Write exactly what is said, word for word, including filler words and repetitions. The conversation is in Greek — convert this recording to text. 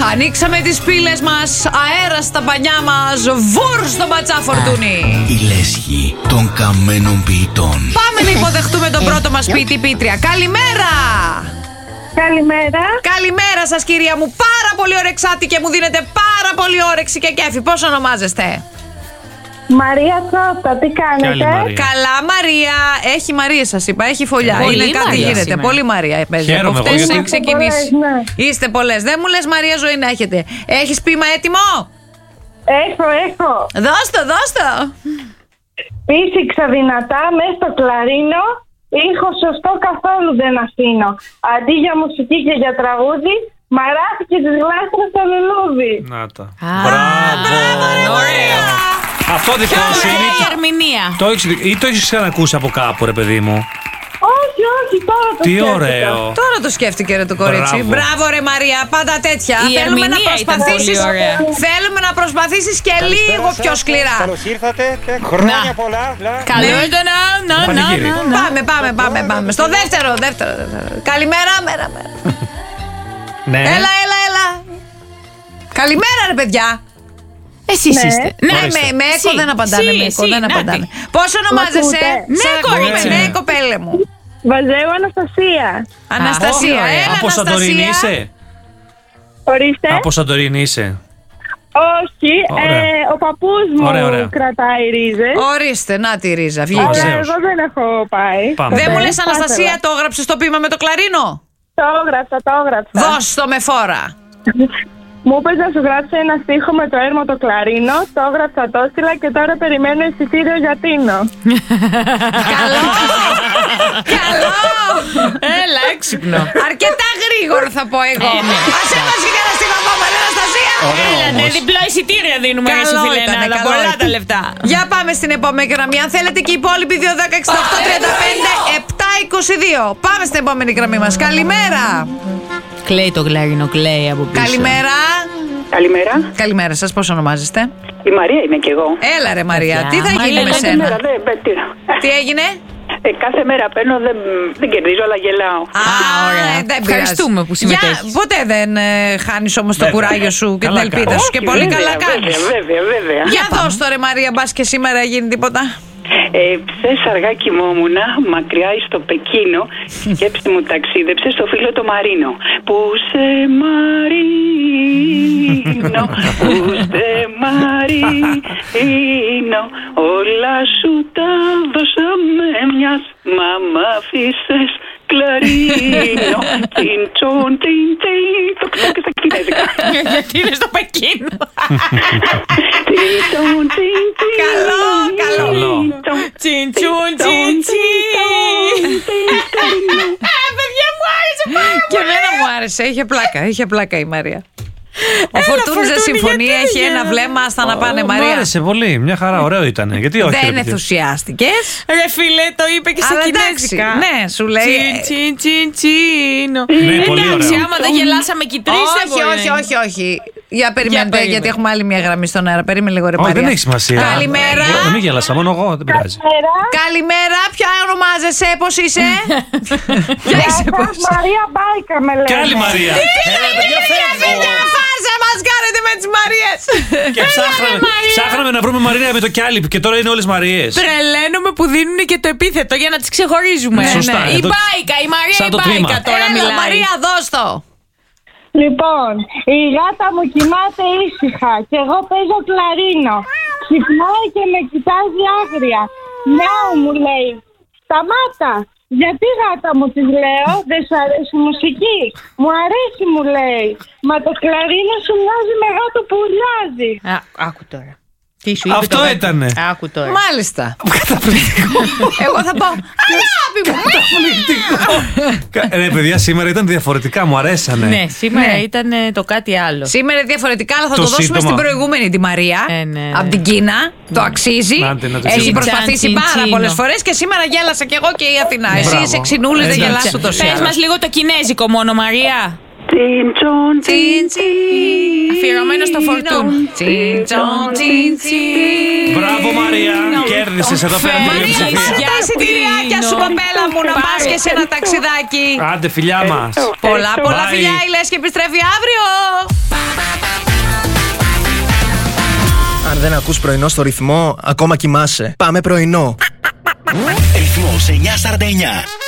Ανοίξαμε τις πύλες μας, αέρα στα πανιά μας, βούρ στο μπατσά φορτούνι. Η λέσχη των καμένων ποιητών. Πάμε να υποδεχτούμε τον πρώτο μας ποιητή πίτρια. Καλημέρα! Καλημέρα. Καλημέρα σας κυρία μου, πάρα πολύ ωρεξάτη και μου δίνετε πάρα πολύ όρεξη και κέφι. Πώς ονομάζεστε? Μαρία Τσότα, τι κάνετε? Καλά Μαρία, έχει Μαρία σας είπα, έχει φωλιά. Πολύ είναι κάτι Μαρία γίνεται, σήμερα. πολύ Μαρία παίζει. Χαίρομαι Από εγώ, αυτές γιατί- έχει ξεκινήσει. Πολλές, ναι. Είστε πολλές, δεν μου λες Μαρία ζωή να έχετε. Έχεις ποίημα έτοιμο? Έχω, έχω. Δώστο, δώστο. Πήσηξα δυνατά μέσα στο κλαρίνο, ήχο σωστό καθόλου δεν αφήνω. Αντί για μουσική και για τραγούδι, μαράθηκε τις γλάστρες στο λουλούδι. Να τα. Α, Μπράβο. ωραίο. Αυτό δικό σου είναι. Η ερμηνεία. Το έχεις, ή το έχεις ξανακούσει από κάπου, ρε παιδί μου? Όχι, όχι, τώρα το Τι σκέφτηκα. ωραίο. Τώρα το σκέφτηκε ρε το κορίτσι. Μπράβο. Μπράβο ρε Μαρία, πάντα τέτοια. Η Θέλουμε να ερμηνεία ήταν προσπαθήσεις. πολύ ωραία. Θέλουμε να προσπαθήσεις και λίγο πιο σκληρά. Καλώς ήρθατε. Χρόνια Να. πολλά. Καλό ήταν να, να, να, Πανηγύρι. να, να. Πάμε, πάμε, πάμε, πάμε. Στο δεύτερο, δεύτερο. δεύτερο. Καλημέρα, μέρα, μέρα. Ναι. Έλα, έλα, έλα. Καλημέρα ρε παιδιά. Εσείς Ναι. είστε. Ναι, Ορίστε. με, με έκο Συ, δεν απαντάνε, συ, με έκο συ, δεν νάτι. απαντάνε. Πώς ονομάζεσαι? ακούτε? Σε Ναι, ακούμε, κορίτσι. ναι, κοπέλε μου. Βαζέου Αναστασία. Αναστασία, ωραία. έλα Από Σαντορίνη Αναστασία. είσαι? Ορίστε. Από Σαντορίνη είσαι? Όχι, Ωραία. ε, ο παππούς μου Ωραία, ωραία. κρατάει ρίζες. Ορίστε, να τη ρίζα, Αλλά βγήκε. Βαζέος. εγώ δεν έχω πάει. Πάμε. Δεν μου Ποτέ. λες Αναστασία, το έγραψες το ποίημα με το κλαρίνο? Το έγραψα, το έγραψα. Δώσ' το με φόρα. Μου είπες να σου γράψω ένα στίχο με το έρμο το κλαρίνο, το έγραψα, το έστειλα και τώρα περιμένω εισιτήριο για Τίνο. Καλό! Καλό! Έλα, έξυπνο. Αρκετά γρήγορο θα πω εγώ. Ε, ναι. Ας έβαζε και ένα στίχο ακόμα, ρε Αναστασία. Έλα, ναι, διπλό εισιτήριο δίνουμε Καλό εσύ φιλένα, ήτανε, αλλά καλό πολλά ήταν. τα λεφτά. Για πάμε στην επόμενη γραμμή. Αν θέλετε και οι υπόλοιποι δύο δέκα εξήντα οκτώ τριάντα πέντε επτά είκοσι δύο. Πάμε στην επόμενη γραμμή μας. Καλημέρα. Κλαίει το κλαρίνο, κλαίει από πίσω. Καλημέρα. Καλημέρα. Καλημέρα σας, πώς ονομάζεστε? Η Μαρία είμαι κι εγώ. Έλα ρε Μαρία, Παιδιά, τι θα γίνει Μαρία, με κάθε Κάθε μέρα σένα? δεν, δεν, τι, Τι έγινε? ε, κάθε μέρα παίρνω, δεν, δεν κερδίζω, αλλά γελάω. Α, ωραία. ε, δεν Ευχαριστούμε πειράζει. που συμμετέχεις. Για, ποτέ δεν ε, χάνεις όμως το Βέβαια. κουράγιο σου και την Καλά ελπίδα κάνεις. σου και Όχι, πολύ βέβαια, καλά βέβαια, κάνεις. Βέβαια, βέβαια. Για δώσ' το ρε Μαρία, μπας και σήμερα γίνει τίποτα. Ε, Χθες αργά κοιμόμουνα, μακριά στο Πεκίνο, η σκέψη μου ταξίδεψε στο φίλο το Μαρίνο. Πού σε Μαρίνο, πού σε Μαρίνο, όλα σου τα δώσαμε μιας, μα μ' αφήσες κλαρίνο. Τιν τσον, τιν τιν, το ξέρω και στα κινέζικα. Γιατί είναι στο Πεκίνο. Τιν τσον, τιν τιν. Καλό, καλό. Καλό. Τσιν τσουν τσιν τσιν. Ε, παιδιά μου άρεσε πάρα Και εμένα μου άρεσε, είχε πλάκα, είχε πλάκα η Μαρία. Ο Φορτούνης δεν Φορτούνη, συμφωνεί, γιατί έχει για ένα να- βλέμμα, άστα να πάνε Μ' Μαρία. άρεσε πολύ, μια χαρά, ωραίο ήταν. Γιατί όχι? ρε Δεν παιδί. ενθουσιάστηκες. Ρε φίλε, το είπε και σε Αλλά εντάξει, κινέζικα. ναι, σου λέει. Τσιν τσιν τσιν τσίνο. Ναι, πολύ Εντάξει, ωραίο. άμα δεν γελάσαμε και οι τρεις δεν Όχι, μπορεί όχι, να είναι. όχι, όχι. Για περιμένετε, περίμενε. γιατί έχουμε άλλη μια γραμμή στον αέρα. Περίμενε λίγο, ρε Όχι, Μαρία. δεν έχει σημασία. Καλημέρα. Ε, Μην γέλασα, μόνο εγώ, δεν πειράζει. Καλημέρα. Καλημέρα, ποια ονομάζεσαι, πώς είσαι? Ποια είσαι, πώς είσαι? Μαρία Μπάικα με λέει. Και άλλη Μαρία. Έλα, παιδιά, φεύγω. Φάσε μας κάνετε με τις Μαρίες. Και ψάχναμε, ψάχναμε να βρούμε Μαρία με το κιάλι και τώρα είναι όλες Μαρίες. Τρελαίνομαι που δίνουν και το επίθετο για να τις ξεχωρίζουμε. Ναι, σωστά. Η Εδώ- Μπάικα, η Μαρία σαν η το τμήμα. Μπάικα τώρα Έλα μιλάει. Μαρία, δώσ' το. Λοιπόν, η γάτα μου κοιμάται ήσυχα και εγώ παίζω κλαρίνο. Ξυπνάει και με κοιτάζει άγρια. Μιάου μου λέει, σταμάτα. Γιατί γάτα μου της λέω, δεν σου αρέσει η μουσική? Μου αρέσει μου λέει, μα το κλαρίνο σου μοιάζει με γάτο που ουρλιάζει. Α, άκου τώρα. Τι σου είπε Αυτό το γάτο? ήτανε. Άκου τώρα. Μάλιστα. Εγώ θα πω, αγάπη μου. Κα- Ρε παιδιά, σήμερα ήταν διαφορετικά, μου αρέσανε. Ναι, σήμερα Ναι. ήταν ε, το κάτι άλλο. Σήμερα διαφορετικά, αλλά θα το, Το δώσουμε σύντομα. στην προηγούμενη, τη Μαρία. Ε, ναι, ναι. Από την Κίνα. Το αξίζει. Άντε, να το Έχει ξέρουμε. προσπαθήσει Τσιν, πάρα τσιν, πολλές τσίνο. φορές και σήμερα γέλασα κι εγώ και η Αθηνά. Εσύ Μπράβο. είσαι ξινούλη, δεν Εντάξει. γελάς ούτως ή Πες άλλως. μας λίγο το κινέζικο μόνο, Μαρία. Τιν τσον, Τσιν, τσιν. Αφιερωμένο στο Φορτούνι. Τσιν, τσον, τσιν, τσιν. Μπράβο Μαρία, κέρδισες εδώ πέρα την Φέρνεις Μαρία, πλειοψηφία. για τα εισιτηριάκια σου, Τίνο. κοπέλα μου, να πας και σε ένα ταξιδάκι. Άντε φιλιά μας. Πολλά, πολλά Bye. φιλιά, η Λέσχη επιστρέφει αύριο. Αν δεν ακούς πρωινό στο ρυθμό, ακόμα κοιμάσαι. Πάμε πρωινό. Ρυθμός εννιακόσια σαράντα εννιά.